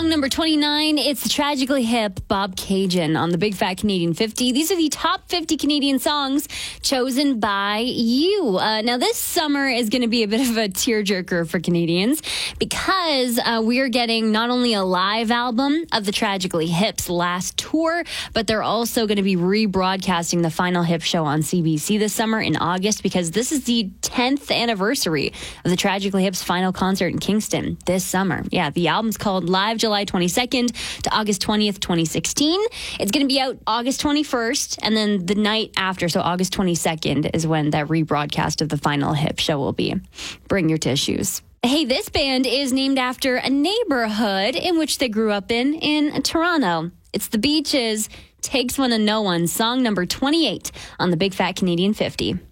number 29, it's the tragically hip Bob Cajun on the Big Fat Canadian 50. These are the top 50 Canadian songs chosen by you. Now, this summer is going to be a bit of a tearjerker for Canadians because we are getting not only a live album of the Tragically Hip's last tour, but they're also going to be rebroadcasting the final Hip show on CBC this summer in August because this is the 10th anniversary of the Tragically Hip's final concert in Kingston this summer. Yeah, the album's called Live July 22nd to August 20th, 2016. It's going to be out August 21st, and then the night after, so August 22nd, is when that rebroadcast of the final Hip show will be. Bring your tissues. Hey, this band is named after a neighborhood in which they grew up in Toronto. It's the Beaches. Takes One to Know One, song number 28 on the Big Fat Canadian 50.